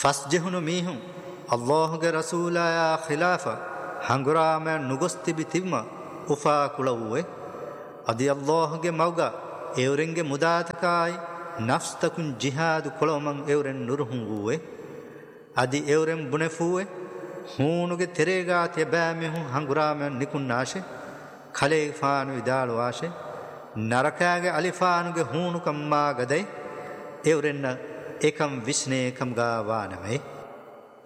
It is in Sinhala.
ෆස් ජෙහුණු මීහුන් අල්ලාහ්ගේ රසූලායා ඛිලාෆ හංගුරාම නුගස්තිබි තිම්ම උෆා කුලව්වේ අදි අල්ලාහ්ගේ මව්ග එවරෙන්ගේ මුදාතකයි නෆ්ස් තකුන් ජිහාද් කොළොමන් එවරෙන් නුරුහුන් වූවේ අදි එවරෙන් බුනෙෆුවේ හූනුගේ තෙරේගාතිය බෑමෙහුන් හංගුරාම නිකුන්නාෂේ කලේ ෆානු විදාල වාෂේ නරකාගේ අලිෆානුගේ හූනුකම්මා ගදයි එවරෙන්න එකම් විස්නේකම් ගාවානමේ